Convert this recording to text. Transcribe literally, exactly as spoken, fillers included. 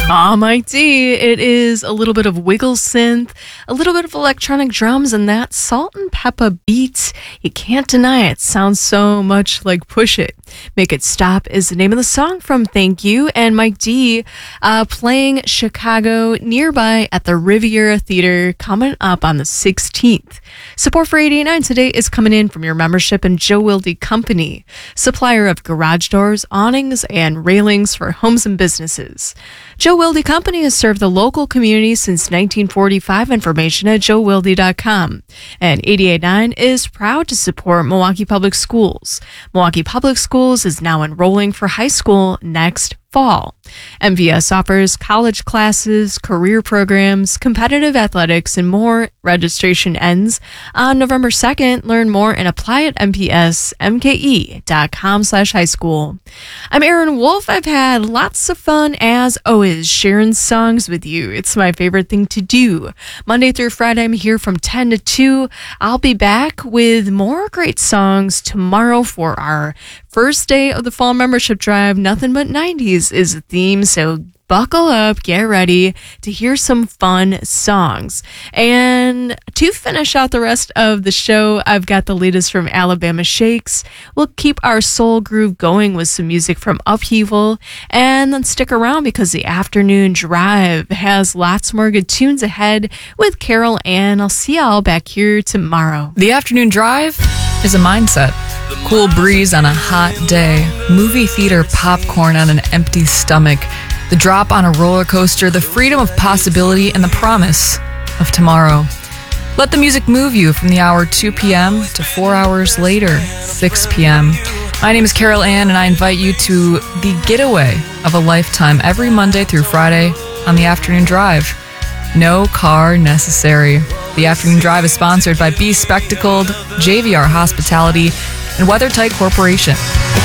Aw, Mike D, it is a little bit of wiggle synth, a little bit of electronic drums, and that salt and pepper beat. You can't deny it. Sounds so much like Push It. Make It Stop is the name of the song from Thank You, and Mike D uh, playing Chicago nearby at the Riviera Theater coming up on the sixteenth. Support for eighty-nine today is coming in from your membership in Joe Wilde Company, supplier of garage doors, awnings, and railings for homes and businesses. Joe Wilde Company has served the local community since nineteen forty-five. Information at joe wilde dot com. And eighty-eight point nine is proud to support Milwaukee Public Schools. Milwaukee Public Schools is now enrolling for high school next fall. M V S offers college classes, career programs, competitive athletics, and more. Registration ends on November second. Learn more and apply at m p s m k e dot com slash high school. I'm Aaron Wolf. I've had lots of fun, as always, sharing songs with you. It's my favorite thing to do. Monday through Friday, I'm here from ten to two. I'll be back with more great songs tomorrow for our first day of the fall membership drive. Nothing but nineties is the theme, so buckle up, get ready to hear some fun songs. And to finish out the rest of the show, I've got the latest from Alabama Shakes. We'll keep our soul groove going with some music from Upheaval, and then stick around because the afternoon drive has lots more good tunes ahead with Carol Ann. I'll see y'all back here tomorrow. The afternoon drive is a mindset. Cool breeze on a hot day, movie theater popcorn on an empty stomach, the drop on a roller coaster, the freedom of possibility, and the promise of tomorrow. Let the music move you from the hour two p.m. to four hours later, six p.m. My name is Carol Ann, and I invite you to the getaway of a lifetime every Monday through Friday on the afternoon drive. No car necessary. The afternoon drive is sponsored by Be Spectacled, J V R Hospitality, and WeatherTight Corporation.